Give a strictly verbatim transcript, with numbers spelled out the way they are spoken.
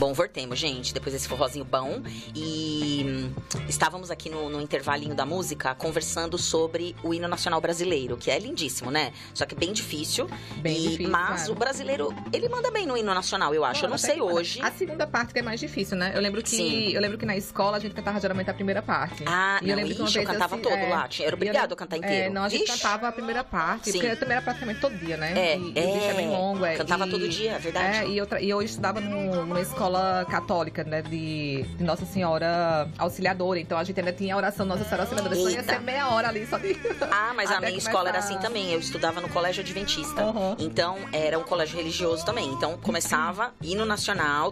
Bom, voltemos, gente, depois desse forrozinho bom. E hum, estávamos aqui no, no intervalinho da música conversando sobre o hino nacional brasileiro, que é lindíssimo, né? Só que bem difícil. Bem e, difícil, Mas claro. o brasileiro, ele manda bem no hino nacional, eu acho. Não, eu não até sei que- hoje. A segunda parte que é mais difícil, né? Eu lembro que, Sim. eu lembro que na escola a gente cantava geralmente a primeira parte. Ah, E eu não, lembro que uma ixi, eu vez, cantava assim, todo é, lá. Tinha- Era e eu obrigado lembro- a cantar inteiro. É, não, a gente Ixi. cantava a primeira parte, Sim. porque também era praticamente todo dia, né? É, e, e o bicho é bem longo. É, Cantava e- todo dia, é verdade. É, e eu, tra- e eu estudava num- numa escola católica, né? De, de Nossa Senhora Auxiliadora. Então a gente ainda tinha a oração Nossa Senhora Auxiliadora. Só ia Eita. ser meia hora ali, só de... Ah, mas a até minha escola era começar. assim também. Eu estudava no colégio adventista. Uhum. Então, era um colégio religioso também. Então, começava hino nacional,